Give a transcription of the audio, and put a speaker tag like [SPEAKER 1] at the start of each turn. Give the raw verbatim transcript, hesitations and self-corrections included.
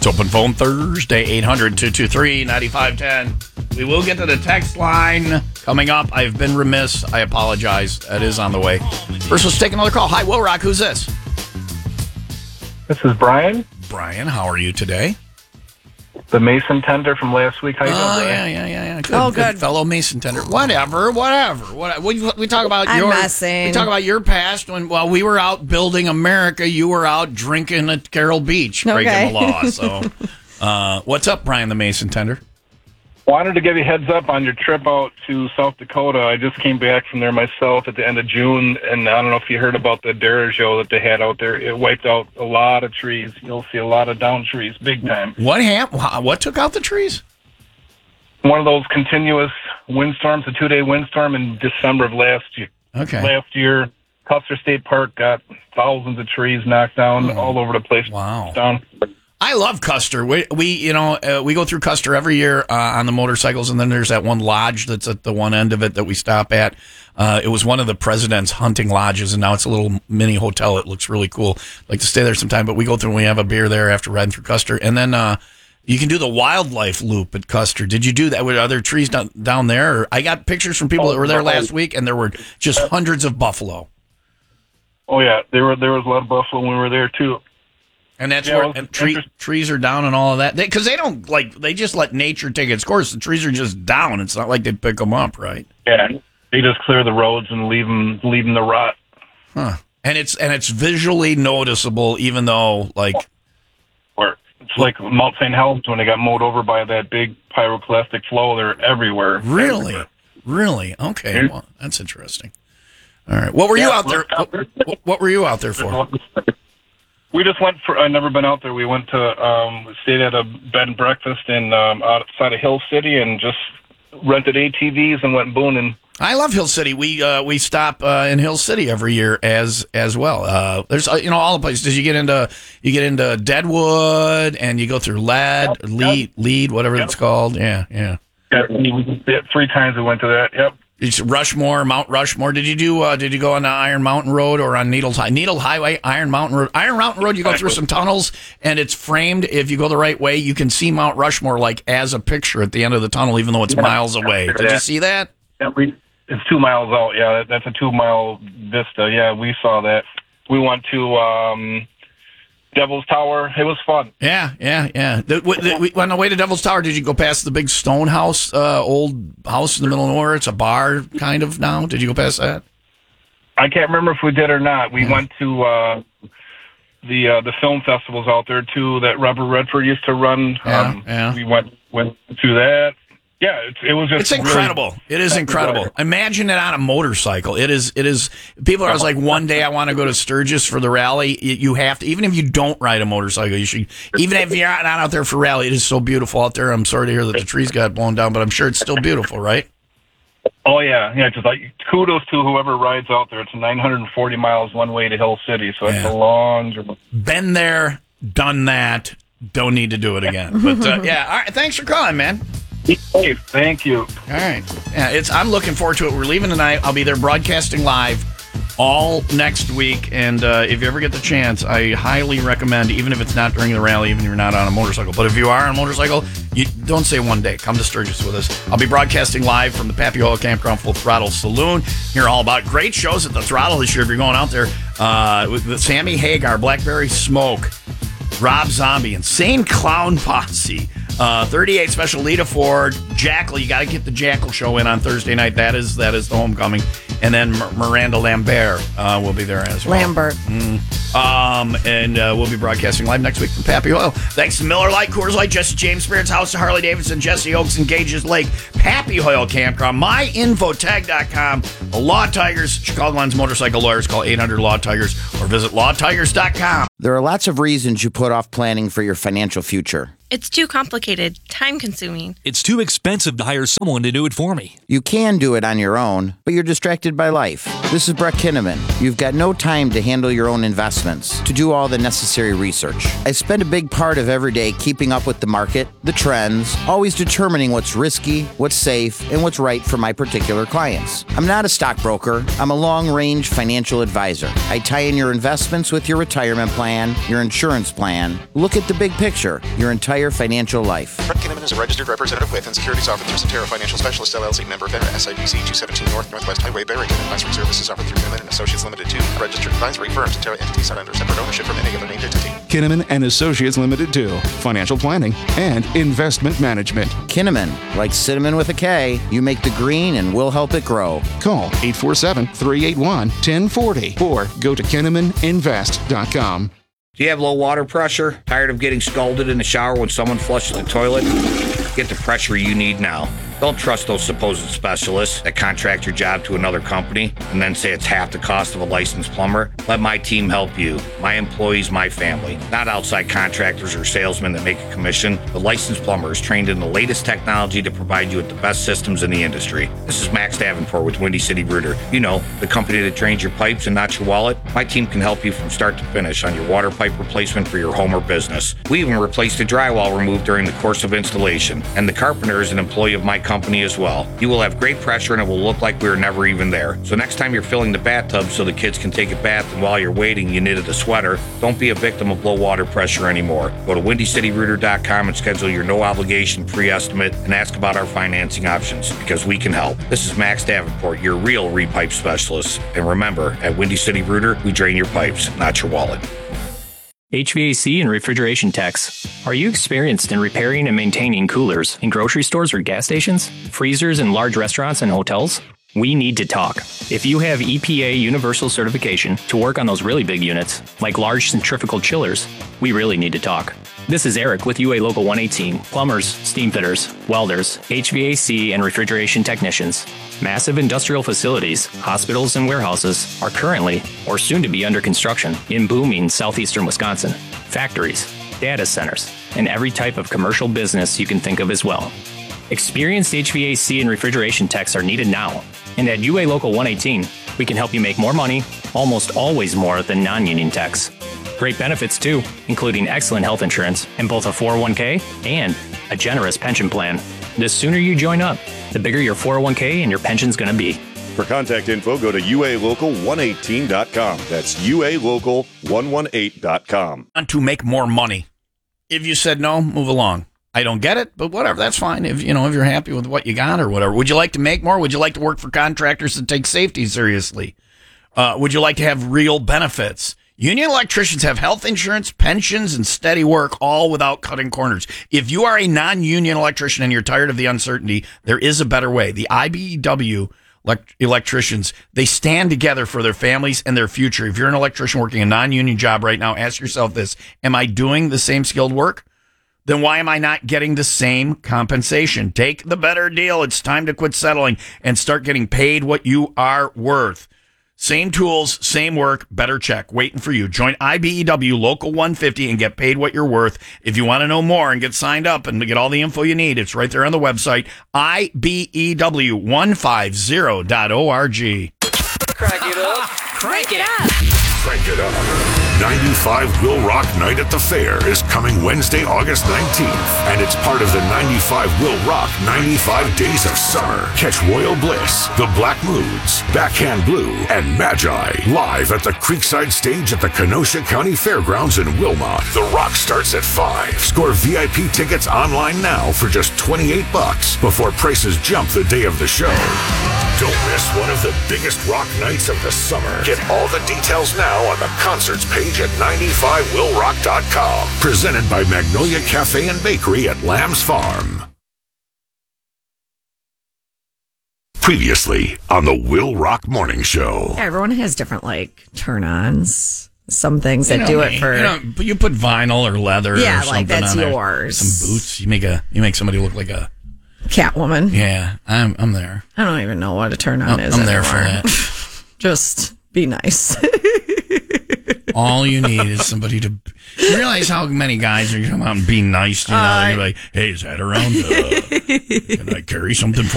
[SPEAKER 1] Open phone Thursday, eight hundred, two two three, nine five one zero. We will get to the text line coming up. I've been remiss. I apologize. That is on the way. First, let's take another call. Hi, Will Rock. Who's this?
[SPEAKER 2] This is Brian.
[SPEAKER 1] Brian, how are you today?
[SPEAKER 2] The Mason tender from last week. How you doing,
[SPEAKER 1] Oh,
[SPEAKER 2] Brian?
[SPEAKER 1] yeah, yeah, yeah, yeah. Good,
[SPEAKER 3] Oh,
[SPEAKER 1] good.
[SPEAKER 3] good.
[SPEAKER 1] Fellow Mason tender. Whatever, whatever. What, we, we talk about
[SPEAKER 3] I'm
[SPEAKER 1] your...
[SPEAKER 3] messing.
[SPEAKER 1] We talk about your past when, while we were out building America, you were out drinking at Carroll Beach, breaking
[SPEAKER 3] Okay.
[SPEAKER 1] the law. So, uh, what's up, Brian, the Mason tender?
[SPEAKER 2] Wanted to give you a heads up on your trip out to South Dakota. I just came back from there myself at the end of June, and I don't know if you heard about the Dirijo that they had out there. It wiped out a lot of trees. You'll see a lot of down trees, big time.
[SPEAKER 1] What happened? What took out the trees?
[SPEAKER 2] One of those continuous windstorms, a two-day windstorm in December of last year.
[SPEAKER 1] Okay.
[SPEAKER 2] Last year, Custer State Park got thousands of trees knocked down
[SPEAKER 1] Oh.
[SPEAKER 2] all over the place.
[SPEAKER 1] Wow.
[SPEAKER 2] Down.
[SPEAKER 1] I love Custer. We, we you know, uh, we go through Custer every year uh, on the motorcycles, and then there's that one lodge that's at the one end of it that we stop at. Uh, it was one of the president's hunting lodges, and now it's a little mini hotel. It looks really cool. I'd like to stay there sometime, but we go through and we have a beer there after riding through Custer. And then uh, you can do the wildlife loop at Custer. Did you do that? Were there trees down, down there? Or I got pictures from people that were there last week, and there were just hundreds of buffalo.
[SPEAKER 2] Oh, yeah. There were there was a lot of buffalo when we were there, too.
[SPEAKER 1] And that's
[SPEAKER 2] Yeah,
[SPEAKER 1] where
[SPEAKER 2] well,
[SPEAKER 1] and tree,
[SPEAKER 2] interest-
[SPEAKER 1] trees are down and all of that. Because they, they don't, like, they just let nature take its course. The trees are just down. It's not like they pick them up, right?
[SPEAKER 2] Yeah. They just clear the roads and leave them, leave them to rot.
[SPEAKER 1] Huh. And it's and it's visually noticeable, even though, like...
[SPEAKER 2] Or it's like Mount Saint Helens when they got mowed over by that big pyroclastic flow. They're everywhere.
[SPEAKER 1] Really?
[SPEAKER 2] Everywhere.
[SPEAKER 1] Really? Okay.
[SPEAKER 2] Yeah.
[SPEAKER 1] Well, that's interesting. All right. What were you
[SPEAKER 2] Yeah,
[SPEAKER 1] out there... What, what were you out there for?
[SPEAKER 2] We just went for. I've never been out there. We went to um, stayed at a bed and breakfast in um, outside of Hill City and just rented A T Vs and went booning.
[SPEAKER 1] I love Hill City. We uh, we stop uh, in Hill City every year as as well. Uh, there's uh, you know all the places. You get into you get into Deadwood and you go through Lead,
[SPEAKER 2] Yep,
[SPEAKER 1] Lead, Lead, whatever
[SPEAKER 2] Yep.
[SPEAKER 1] it's called. Yeah, yeah.
[SPEAKER 2] Yeah, we, yeah, three times we went to that. Yep.
[SPEAKER 1] It's Rushmore, Mount Rushmore. Did you do? Uh, did you go on the Iron Mountain Road or on Needles High Needle Highway? Iron Mountain Road. Iron Mountain Road. You go through some tunnels, and it's framed. If you go the right way, you can see Mount Rushmore like as a picture at the end of the tunnel, even though it's
[SPEAKER 2] Yeah.
[SPEAKER 1] miles away. Did you see that?
[SPEAKER 2] Yeah, we, it's two miles out. Yeah, that's a two mile vista. Yeah, we saw that. We went to um, Devil's Tower. It was fun.
[SPEAKER 1] Yeah, yeah, yeah. The, w- the, we, on the way to Devil's Tower, did you go past the big stone house, uh, old house in the middle of nowhere? It's a bar, kind of, now. Did you go past that?
[SPEAKER 2] I can't remember if we did or not. We
[SPEAKER 1] Yeah.
[SPEAKER 2] went to uh, the uh, the film festivals out there too that Robert Redford used to run.
[SPEAKER 1] Yeah, yeah.
[SPEAKER 2] We went went to that. Yeah, it, it was just
[SPEAKER 1] It's incredible.
[SPEAKER 2] Really,
[SPEAKER 1] It is incredible. Imagine it on a motorcycle. It is. It is. People are always like, one day I want to go to Sturgis for the rally. You you have to, even if you don't ride a motorcycle, you should. Even if you're not out there for rally, it is so beautiful out there. I'm sorry to hear that the trees got blown down, but I'm sure it's still beautiful, right?
[SPEAKER 2] Oh yeah, yeah. Just like kudos to whoever rides out there. It's nine hundred forty miles one way to Hill City, so it's
[SPEAKER 1] Yeah.
[SPEAKER 2] a long journey.
[SPEAKER 1] Been there, done that. Don't need to do it again. But uh, yeah, all right. Thanks for calling, man.
[SPEAKER 2] Be safe. Thank you.
[SPEAKER 1] All right. Yeah, it's. I'm looking forward to it. We're leaving tonight. I'll be there broadcasting live all next week. And uh, if you ever get the chance, I highly recommend, even if it's not during the rally, even if you're not on a motorcycle, but if you are on a motorcycle, you don't say one day. Come to Sturgis with us. I'll be broadcasting live from the Pappy Oil Campground Full Throttle Saloon. Hear all about great shows at the Throttle this year if you're going out there. Uh, with, with Sammy Hagar, Blackberry Smoke, Rob Zombie, Insane Clown Posse, uh, thirty-eight Special Lita Ford, Jackal. You got to get the Jackal show in on Thursday night. That is that is the homecoming. And then M- Miranda Lambert uh, will be there as well.
[SPEAKER 3] Lambert.
[SPEAKER 1] Mm. Um, and uh, we'll be broadcasting live next week from Pappy Oil. Thanks to Miller Lite, Coors Light, Jesse James Spirits, House of Harley Davidson, Jesse Oaks, and Gages Lake, Pappy Oil Campground, my infotag dot com, the Law Tigers, Chicagoland's motorcycle lawyers. Call eight hundred Law Tigers or visit law tigers dot com.
[SPEAKER 4] There are lots of reasons you put off planning for your financial future.
[SPEAKER 3] It's too complicated, time-consuming.
[SPEAKER 4] It's too expensive to hire someone to do it for me.
[SPEAKER 5] You can do it on your own, but you're distracted by life. This is Brett Kinnaman. You've got no time to handle your own investments, to do all the necessary research. I spend a big part of every day keeping up with the market, the trends, always determining what's risky, what's safe, and what's right for my particular clients. I'm not a stockbroker. I'm a long-range financial advisor. I tie in your investments with your retirement plan, your insurance plan. Look at the big picture, your entire financial life.
[SPEAKER 6] Brett Kinnaman is a registered representative with and securities offered through Cetera Financial Specialists, L L C, member FINRA, S I B C two seventeen North Northwest Highway, Barrington. Advisory services offered through Kinnaman and Associates Limited to registered advisory firm. Cetera entities are under separate ownership from any other named entity.
[SPEAKER 7] Kinnaman and Associates Limited to financial planning and investment management.
[SPEAKER 5] Kinnaman, like cinnamon with a K, you make the green and we'll help it grow.
[SPEAKER 7] Call eight four seven, three eight one, one zero four zero or go to kinnaman invest dot com.
[SPEAKER 8] Do you have low water pressure? Tired of getting scalded in the shower when someone flushes the toilet? Get the pressure you need now. Don't trust those supposed specialists that contract your job to another company and then say it's half the cost of a licensed plumber. Let my team help you. My employees, my family. Not outside contractors or salesmen that make a commission. The licensed plumber is trained in the latest technology to provide you with the best systems in the industry. This is Max Davenport with Windy City Rooter. You know, the company that drains your pipes and not your wallet. My team can help you from start to finish on your water pipe replacement for your home or business. We even replaced the drywall removed during the course of installation. And the carpenter is an employee of my company as well. You will have great pressure and it will look like we were never even there. So next time you're filling the bathtub so the kids can take a bath and while you're waiting you knitted a sweater, don't be a victim of low water pressure anymore. Go to windy city rooter dot com and schedule your no obligation free estimate and ask about our financing options because we can help. This is Max Davenport, your real repipe specialist. And remember, at Windy City Rooter, we drain your pipes, not your wallet.
[SPEAKER 9] H V A C and refrigeration techs. Are you experienced in repairing and maintaining coolers in grocery stores or gas stations, freezers in large restaurants and hotels? We need to talk. If you have E P A universal certification to work on those really big units, like large centrifugal chillers, we really need to talk. This is Eric with U A Local one eighteen, plumbers, steam fitters, welders, H V A C and refrigeration technicians. Massive industrial facilities, hospitals, and warehouses are currently or soon to be under construction in booming southeastern Wisconsin. Factories, data centers, and every type of commercial business you can think of as well. Experienced H V A C and refrigeration techs are needed now. And at U A Local one eighteen, we can help you make more money, almost always more than non-union techs. Great benefits too, including excellent health insurance and both a four oh one k and a generous pension plan. The sooner you join up, the bigger your four oh one k and your pension's going to be.
[SPEAKER 10] For contact info, go to U A local one eighteen dot com. That's U A local one eighteen dot com.
[SPEAKER 1] And to make more money. If you said no, move along. I don't get it, but whatever, that's fine. If you know, if you're happy with what you got or whatever. Would you like to make more? Would you like to work for contractors that take safety seriously? Uh, would you like to have real benefits? Union electricians have health insurance, pensions, and steady work, all without cutting corners. If you are a non-union electrician and you're tired of the uncertainty, there is a better way. The I B E W elect- electricians, they stand together for their families and their future. If you're an electrician working a non-union job right now, ask yourself this: am I doing the same skilled work? Then why am I not getting the same compensation? Take the better deal. It's time to quit settling and start getting paid what you are worth. Same tools, same work, better check. Waiting for you. Join I B E W Local one fifty and get paid what you're worth. If you want to know more and get signed up and get all the info you need, it's right there on the website, I B E W one fifty dot org.
[SPEAKER 11] Crank it up.
[SPEAKER 12] Crank it up.
[SPEAKER 13] Crank it up. ninety-five Will Rock Night at the Fair is coming Wednesday, August nineteenth, and it's part of the ninety-five Will Rock ninety-five Days of Summer. Catch Royal Bliss, The Black Moods, Backhand Blue, and Magi live at the Creekside Stage at the Kenosha County Fairgrounds in Wilmot. The Rock starts at five. Score V I P tickets online now for just twenty-eight bucks before prices jump the day of the show. Don't miss one of the biggest rock nights of the summer. Get all the details now on the concerts page at ninety-five will rock dot com. Presented by Magnolia Cafe and Bakery at Lamb's Farm. Previously on the Will Rock Morning Show.
[SPEAKER 12] Yeah, everyone has different, like, turn-ons. Some things that do it for...
[SPEAKER 1] You know, but you put vinyl or leather
[SPEAKER 12] yeah,
[SPEAKER 1] or something
[SPEAKER 12] like that's
[SPEAKER 1] on
[SPEAKER 12] yours.
[SPEAKER 1] There. Some boots. You make a you make somebody look like a...
[SPEAKER 12] Catwoman.
[SPEAKER 1] Yeah, I'm I'm there.
[SPEAKER 12] I don't even know what a turn on
[SPEAKER 1] I'm,
[SPEAKER 12] is
[SPEAKER 1] I'm
[SPEAKER 12] anymore.
[SPEAKER 1] there for that.
[SPEAKER 12] Just be nice.
[SPEAKER 1] All you need is somebody to. You realize how many guys are going to come out and be nice, you know?
[SPEAKER 12] Uh,
[SPEAKER 1] and you're like, hey, is that around? Uh, can I carry something for